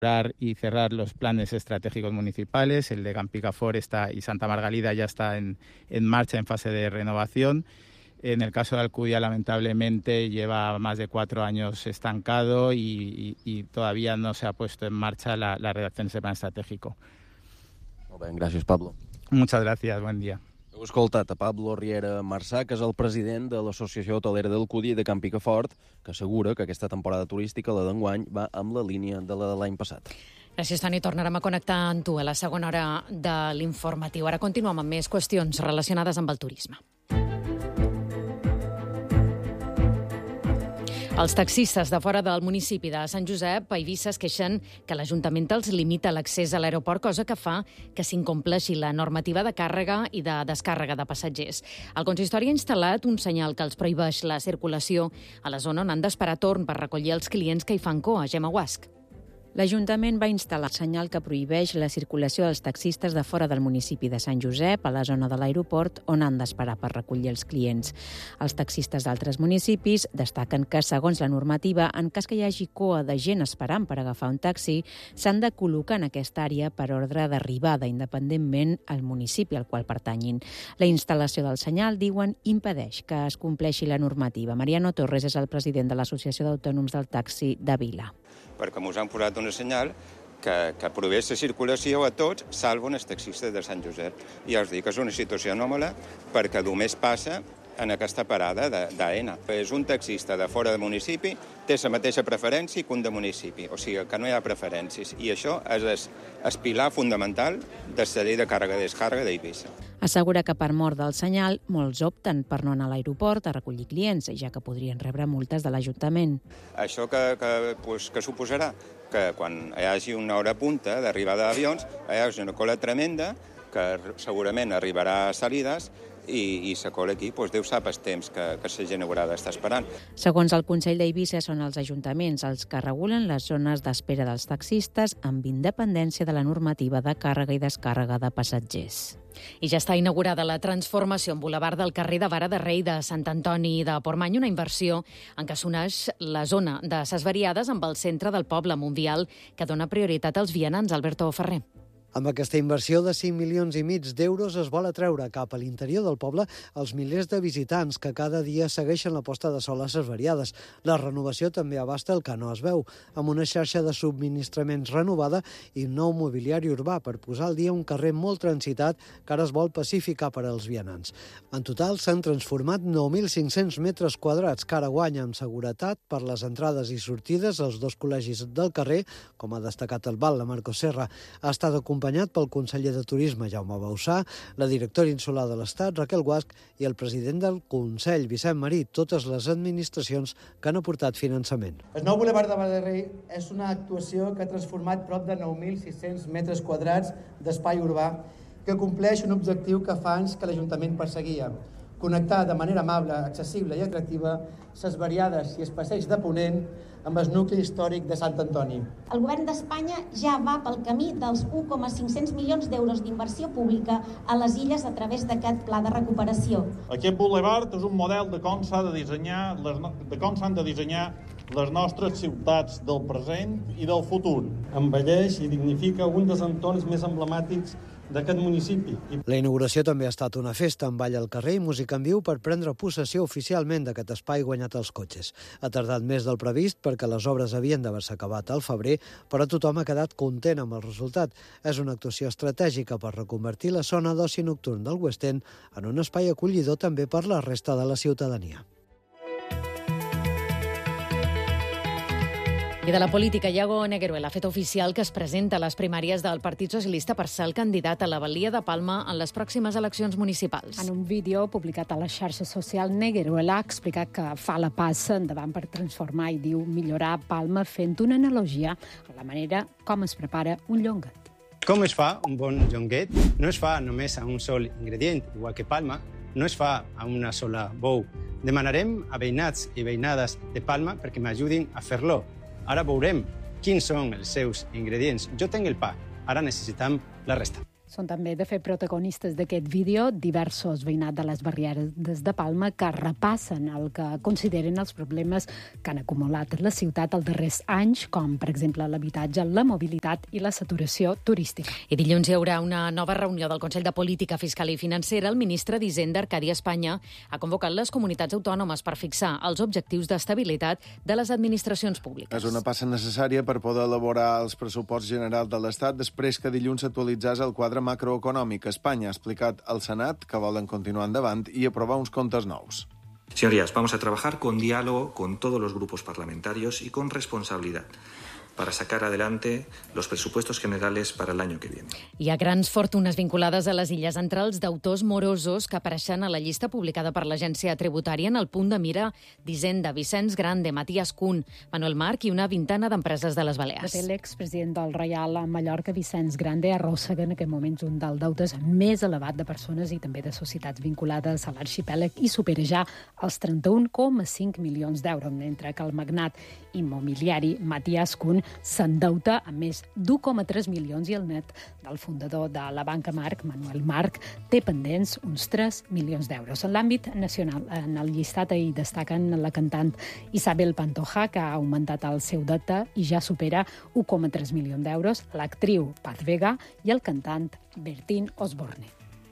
y cerrar los planes estratégicos municipales. El de Campicafort y Santa Margalida ya está en marcha, en fase de renovación. En el caso de Alcudia, lamentablemente, lleva más de 4 años estancado y todavía no se ha puesto en marcha la redacción de ese plan estratégico. Molt bé, gràcies, Pablo. Muchas gracias, buen día. Heu escoltat a Pablo Riera Marçà, que és el president de l'Associació Hotelera d'Alcúdia i de Campicafort, que assegura que aquesta temporada turística, la d'enguany, va amb la línia de la de l'any passat. Gràcies, Toni. Tornarem a connectar amb tu a la segona hora de l'informatiu. Ara continuem amb més qüestions relacionades amb el turisme. Els taxistes de fora del municipi de Sant Josep a Eivissa es queixen que l'Ajuntament els limita l'accés a l'aeroport, cosa que fa que s'incompleixi la normativa de càrrega i de descàrrega de passatgers. El consistori ha instal·lat un senyal que els prohibeix la circulació a la zona on han d'esperar torn per recollir els clients que hi fan cua, Gemma Guasc. L'Ajuntament va instal·lar el senyal que prohibeix la circulació dels taxistes de fora del municipi de Sant Josep, a la zona de l'aeroport, on han d'esperar per recollir els clients. Els taxistes d'altres municipis destaquen que, segons la normativa, en cas que hi hagi cua de gent esperant per agafar un taxi, s'han de col·locar en aquesta àrea per ordre d'arribada, independentment al municipi al qual pertanyin. La instal·lació del senyal, diuen, impedeix que es compleixi la normativa. Mariano Torres és el president de l'Associació d'Autònoms del Taxi de Vila. Perquè ens han posat una senyal que prohibeix la circulació a tots, salvo els taxistes de Sant Josep. I els dic que és una situació anòmala perquè només passa en aquesta parada d'AENA. És un taxista de fora del municipi, té la mateixa preferència que un de municipi, o sigui que no hi ha preferències. I això és el pilar fundamental de la llei de càrrega i descàrrega d'Eivissa. Assegura que per mort del senyal, molts opten per no anar a l'aeroport a recollir clients, ja que podrien rebre multes de l'Ajuntament. Això que suposarà? Que quan hi hagi una hora punta d'arribada d'avions, hi hagi una cola tremenda, que segurament arribarà a salides, i la cola aquí, Déu sap el temps que la gent haurà d'estar esperant. Segons el Consell d'Eivissa, són els ajuntaments els que regulen les zones d'espera dels taxistes amb independència de la normativa de càrrega i descàrrega de passatgers. I ja està inaugurada la transformació en bulevard del carrer de Vara de Rei de Sant Antoni de Portmany, una inversió en què s'uneix la zona de Ses Variades amb el centre del poble mundial, que dona prioritat als vianants. Alberto Ferrer. Amb aquesta inversió de 5,5 milions d'euros es vol atreure cap a l'interior del poble els milers de visitants que cada dia segueixen la posta de sol a Ses Variades. La renovació també abasta el que no es veu, amb una xarxa de subministraments renovada i un nou mobiliari urbà per posar al dia un carrer molt transitat que ara es vol pacificar per als vianants. En total s'han transformat 9.500 metres quadrats que ara guanya amb seguretat per les entrades i sortides als dos col·legis del carrer, com ha destacat el BAL, la Marco Serra. Ha estat acompanyat pel conseller de Turisme, Jaume Bausà, la directora insular de l'Estat, Raquel Guasch, i el president del Consell, Vicent Marí, totes les administracions que han aportat finançament. El nou Boulevard de Vara de Rei és una actuació que ha transformat prop de 9.600 metres quadrats d'espai urbà que compleix un objectiu que fa anys que l'Ajuntament perseguia: connectar de manera amable, accessible i atractiva Ses Variades i el passeig de Ponent amb el nucli històric de Sant Antoni. El govern d'Espanya ja va pel camí dels 1,500 milions d'euros d'inversió pública a les illes a través d'aquest pla de recuperació. Aquest boulevard és un model de com s'han de dissenyar les nostres ciutats del present i del futur. Embelleix i dignifica un dels entorns més emblemàtics d'aquest municipi. La inauguració també ha estat una festa amb ball al carrer i música en viu per prendre possessió oficialment d'aquest espai guanyat als cotxes. Ha tardat més del previst perquè les obres havien d'haver-se acabat al febrer, però tothom ha quedat content amb el resultat. És una actuació estratègica per reconvertir la zona d'oci nocturn del West End en un espai acollidor també per la resta de la ciutadania. I de la política, Iago Negueruela ha fet oficial que es presenta a les primàries del Partit Socialista per ser el candidat a la Balia de Palma en les pròximes eleccions municipals. En un vídeo publicat a la xarxa social, Negueruela ha explicat que fa la passa endavant per transformar i diu millorar Palma fent una analogia a la manera com es prepara un llonguet. Com es fa un bon llonguet? No es fa només a un sol ingredient, igual que Palma, no es fa a una sola bou. Demanarem a veïnats i veïnades de Palma perquè m'ajudin a fer-lo. Ara veurem quins són els seus ingredients. Jo tinc el pa, ara necessitem la resta. Són també, de fet, protagonistes d'aquest vídeo diversos veïnats de les barriades de Palma que repassen el que consideren els problemes que han acumulat la ciutat els darrers anys, com, per exemple, l'habitatge, la mobilitat i la saturació turística. I dilluns hi haurà una nova reunió del Consell de Política Fiscal i Financera. El ministre d'Hisenda, Arcadi Espanya, ha convocat les comunitats autònomes per fixar els objectius d'estabilitat de les administracions públiques. És una passa necessària per poder elaborar els pressuposts generals de l'Estat després que dilluns s'actualitzés el quadre macroeconòmic. Espanya ha explicat al Senat que volen continuar endavant i aprovar uns comptes nous. Señorías, vamos a trabajar con diálogo con todos los grupos parlamentarios y con responsabilidad para sacar adelante los presupuestos generales para el año que viene. Hi ha grans fortunes vinculades a les illes entre els deutors morosos que apareixen a la llista publicada per l'agència tributària en el punt de mira d'Hisenda. Vicenç Grande, Matías Kuhn, Manuel March i una vintena d'empreses de les Balears. L'expresident del Reial a Mallorca, Vicenç Grande, arrossega en aquest moments un dels deutes més elevat de persones i també de societats vinculades a l'arxipèlag i supera ja els 31,5 milions d'euros, mentre que el magnat immobiliari Matías Kuhn s'endeuta a més d'1,3 milions i el net del fundador de la banca Marc, Manuel March, té pendents uns 3 milions d'euros. En l'àmbit nacional, en el llistat hi destaquen la cantant Isabel Pantoja, que ha augmentat el seu deute i ja supera 1,3 milions d'euros, l'actriu Paz Vega i el cantant Bertín Osborne.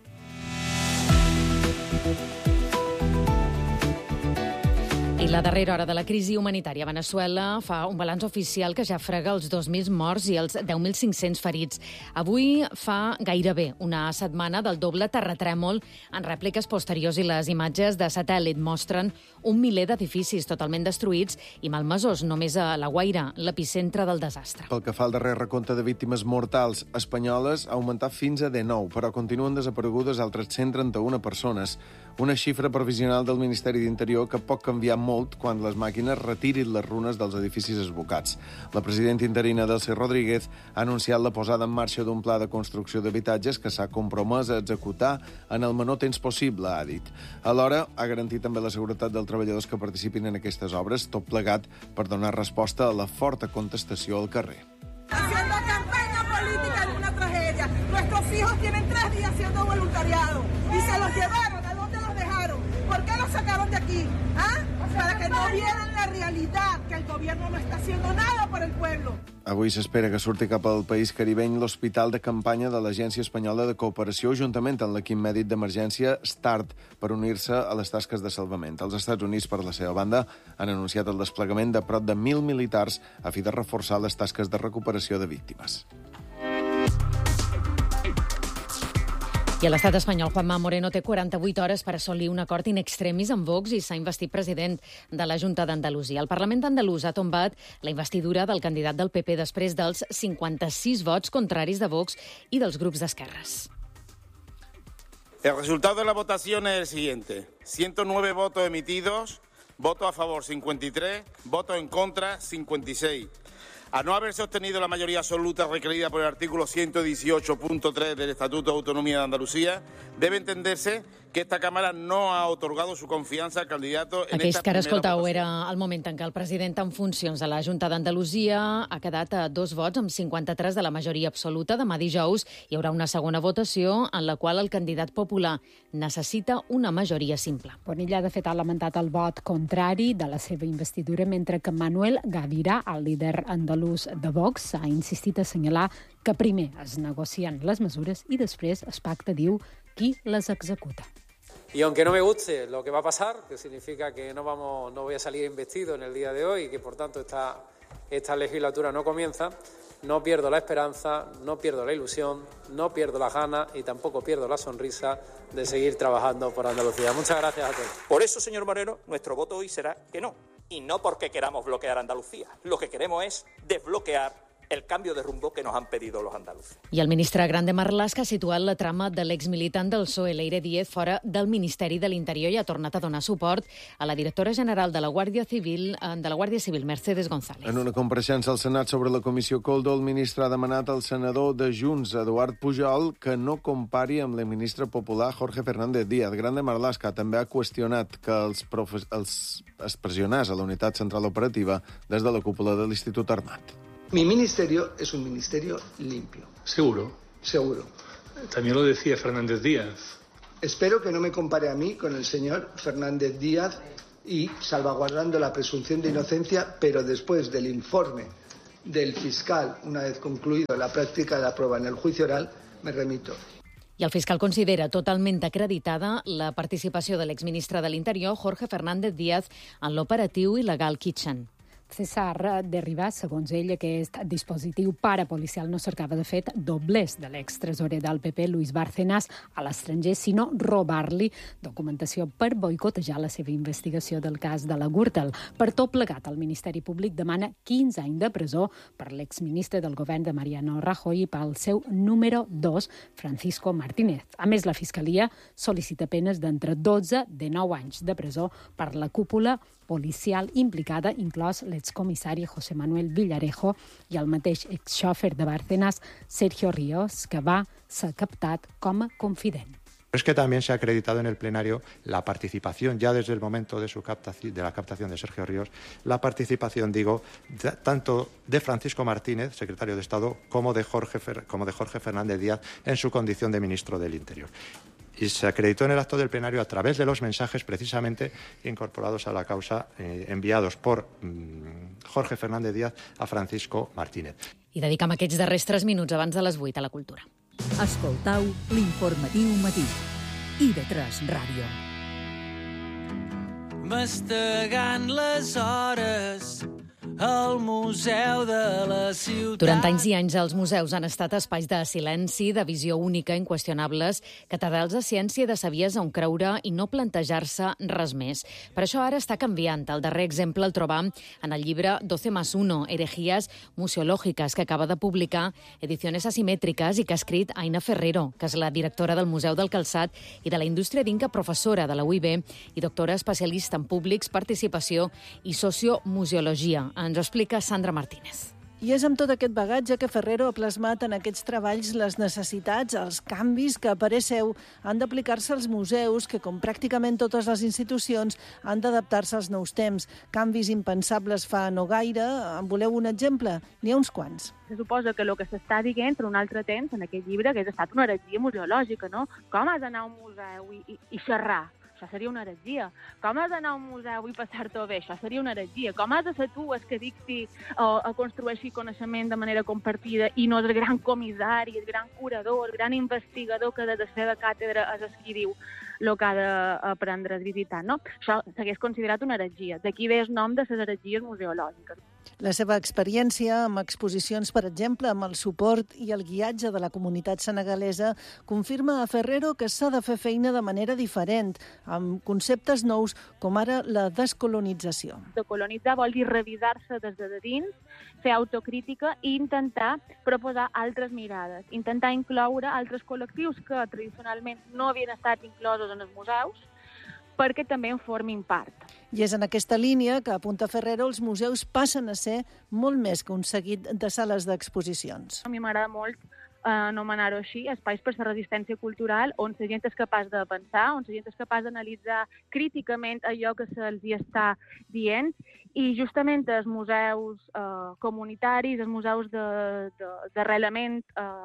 I la darrera hora de la crisi humanitària a Veneçuela fa un balanç oficial que ja frega els 2.000 morts i els 10.500 ferits. Avui fa gairebé una setmana del doble terratrèmol en rèpliques posteriors i les imatges de satèl·lit mostren un miler d'edificis totalment destruïts i malmesos, només a La Guaira, l'epicentre del desastre. Pel que fa al darrer recompte de víctimes mortals espanyoles, ha augmentat fins a 19, però continuen desaparegudes altres 131 persones. Una xifra provisional del Ministeri d'Interior que pot canviar molt quan les màquines retirin les runes dels edificis esbocats. La presidenta interina Delcy Rodríguez ha anunciat la posada en marxa d'un pla de construcció d'habitatges que s'ha compromès a executar en el menor temps possible, ha dit. Alhora, ha garantit també la seguretat dels treballadors que participin en aquestes obres, tot plegat per donar resposta a la forta contestació al carrer. Haciendo campaña política en una tragedia. Nuestros hijos tienen 3 días haciendo voluntariado y se los llevaron. ¿A dónde los dejaron? ¿Por qué los sacaron de aquí? ¿Ah? Para que no vieran la realidad, que el gobierno no está haciendo nada por el pueblo. Avui s'espera que surti cap al país caribeny l'hospital de campanya de l'Agència Espanyola de Cooperació, juntament amb l'equip mèdic d'emergència START, per unir-se a les tasques de salvament. Els Estats Units, per la seva banda, han anunciat el desplegament de prop de 1.000 militars a fi de reforçar les tasques de recuperació de víctimes. I a l'estat espanyol, Juanma Moreno té 48 hores per assolir un acord in extremis amb Vox i s'ha investit president de la Junta d'Andalusia. El Parlament andalús ha tombat la investidura del candidat del PP després dels 56 vots contraris de Vox i dels grups d'esquerres. El resultado de la votación es el siguiente. 109 votos emitidos, votos a favor 53, votos en contra 56. A no haberse obtenido la mayoría absoluta requerida por el artículo 118.3 del Estatuto de Autonomía de Andalucía, debe entenderse que esta Cámara no ha otorgado su confiança al candidato en Aquells esta que ara primera escoltau votació. era el moment en què el president en funcions de la Junta d'Andalusia ha quedat a 2 vots amb 53 de la majoria absoluta. Demà dijous hi haurà una segona votació en la qual el candidat popular necessita una majoria simple. Bonilla, de fet, ha lamentat el vot contrari de la seva investidura, mentre que Manuel Gavirà, el líder andalús de Vox, ha insistit a assenyalar que primer es negocien les mesures i després es pacta, diu, qui les executa. Y aunque no me guste lo que va a pasar, que significa que no voy a salir investido en el día de hoy y que por tanto esta legislatura no comienza, no pierdo la esperanza, no pierdo la ilusión, no pierdo las ganas y tampoco pierdo la sonrisa de seguir trabajando por Andalucía. Muchas gracias a todos. Por eso, señor Moreno, nuestro voto hoy será que no. Y no porque queramos bloquear Andalucía. Lo que queremos es desbloquear el cambio de rumbo que nos han pedido los andaluces. I el ministre Grande Marlaska ha situat la trama de l'exmilitant del PSOE, Leire Díez, fora del Ministeri de l'Interior i ha tornat a donar suport a la directora general de la Guàrdia Civil, Mercedes González. En una compareixença al Senat sobre la comissió Coldo, el ministre ha demanat al senador de Junts, Eduard Pujol, que no compari amb el ministre popular Jorge Fernández Díaz. Grande Marlaska també ha qüestionat que es pressionés a la unitat central operativa des de la cúpula de l'Institut Armat. Mi ministerio es un ministerio limpio. Seguro. También lo decía Fernández Díaz. Espero que no me compare a mí con el señor Fernández Díaz y salvaguardando la presunción de inocencia, pero después del informe del fiscal, una vez concluido la práctica de la prueba en el juicio oral, me remito. I el fiscal considera totalment acreditada la participació de l'exministre de l'Interior, Jorge Fernández Díaz, en l'operatiu il·legal Kitchen. César de Rivas, segons ell, aquest dispositiu parapolicial no cercava, de fet, doblers de l'extresorer del PP, Luis Bárcenas, a l'estranger, sinó robar-li documentació per boicotejar la seva investigació del cas de la Gürtel. Per tot plegat, el Ministeri Públic demana 15 anys de presó per l'exministre del govern de Mariano Rajoy i pel seu número 2, Francisco Martínez. A més, la Fiscalia sol·licita penes d'entre 12 i 9 anys de presó per la cúpula policial implicada, inclòs l'excomissari José Manuel Villarejo i el mateix exxòfer de Bárcenas, Sergio Ríos, que va ser captat com a confident. Es que también se ha acreditado en el plenario la participación, ya desde el momento de la captación de Sergio Ríos, la participación, tanto de Francisco Martínez, secretario de Estado, como de Jorge Fernández Díaz en su condición de ministro del Interior. Y se acreditó en el acto del plenario a través de los mensajes precisamente incorporados a la causa enviados por Jorge Fernández Díaz a Francisco Martínez. I dedicam aquests darrers 3 minuts abans de les 8 a la cultura. Escoltau l'informatiu matí. IB3 Ràdio. Mastegant les hores al Museu de la Ciutat. Durant anys i anys, els museus han estat espais de silenci, de visió única, inqüestionables, catedrals de ciència i de savies on creure i no plantejar-se res més. Per això ara està canviant. El darrer exemple el trobam en el llibre 12+1, Herejías museològiques, que acaba de publicar Ediciones Asimètriques i que ha escrit Aina Ferrero, que és la directora del Museu del Calçat i de la Indústria d'Inca, professora de la UIB i doctora especialista en públics, participació i sociomuseologia. Ens ho explica Sandra Martínez. I és amb tot aquest bagatge que Ferrero ha plasmat en aquests treballs les necessitats, els canvis que, a parer seu, han d'aplicar-se als museus, que, com pràcticament totes les institucions, han d'adaptar-se als nous temps. Canvis impensables fa no gaire. En voleu un exemple? N'hi ha uns quants. Se suposa que el que s'està dient per un altre temps en aquest llibre que ha estat una heretgia museològica, no? Com has d'anar a un museu i xerrar? Això seria una heretgia. Com has d'anar a un museu i passar-t'ho bé? Això seria una heretgia. Com has de ser tu el que dicti o construeixi coneixement de manera compartida i no el gran comissari, el gran curador, el gran investigador que des de la seva càtedra és el qui diu el que ha d'aprendre a visitar, no? Això s'hagués considerat una heretgia. D'aquí ve el nom de les heretgies museològiques. La seva experiència amb exposicions, per exemple, amb el suport i el guiatge de la comunitat senegalesa, confirma a Ferrero que s'ha de fer feina de manera diferent, amb conceptes nous com ara la descolonització. Decolonitzar vol dir revisar-se des de dins, fer autocrítica i intentar proposar altres mirades, intentar incloure altres col·lectius que tradicionalment no havien estat inclosos en els museus, perquè també en formin part. I és en aquesta línia que, apunta Ferrero, els museus passen a ser molt més que un seguit de sales d'exposicions. A mi m'agrada molt anomenar-ho així, espais per la resistència cultural, on la gent és capaç de pensar, on la gent és capaç d'analitzar críticament allò que se'ls hi està dient, i justament els museus comunitaris, els museus d'arrelament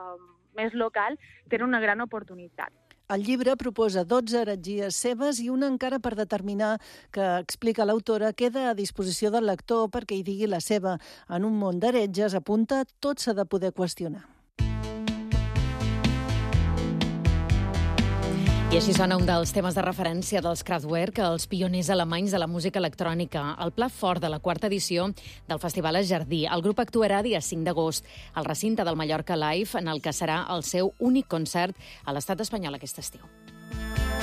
més local, tenen una gran oportunitat. El llibre proposa 12 heretgies seves i una encara per determinar, que, explica l'autora, queda a disposició del lector perquè hi digui la seva. En un món d'heretges, apunta, tot s'ha de poder qüestionar. I així sona un dels temes de referència dels Kraftwerk, els pioners alemanys de la música electrònica. El plat fort de la 4ª edició del Festival Es Jardí. El grup actuarà dia 5 d'agost al recinte del Mallorca Live, en el que serà el seu únic concert a l'estat espanyol aquest estiu.